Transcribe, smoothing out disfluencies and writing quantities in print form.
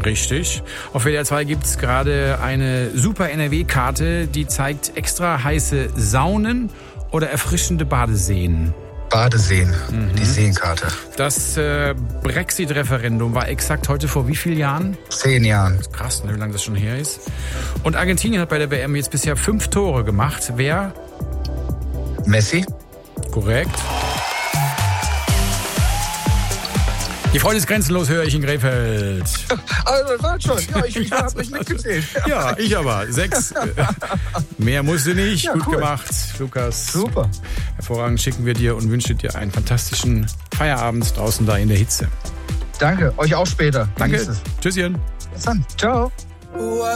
Richtig. Auf WDR 2 gibt es gerade eine super NRW-Karte, die zeigt extra heiße Saunen oder erfrischende Badeseen. Badeseen, die Seenkarte. Das Brexit-Referendum war exakt heute vor wie vielen Jahren? 10 Jahren. Krass, ne, wie lange das schon her ist. Und Argentinien hat bei der WM jetzt bisher 5 Tore gemacht. Wer? Messi. Korrekt. Die Freude ist grenzenlos, höre ich in Krefeld. Also, war schon. Ja, ich habe nicht mitgezählt. Ja, ich aber. 6. Mehr musste nicht. Ja, gut cool. gemacht, Lukas. Super. Hervorragend schicken wir dir und wünschen dir einen fantastischen Feierabend draußen da in der Hitze. Danke. Euch auch später. Danke. Genießt es. Tschüsschen. Bis dann. Ciao.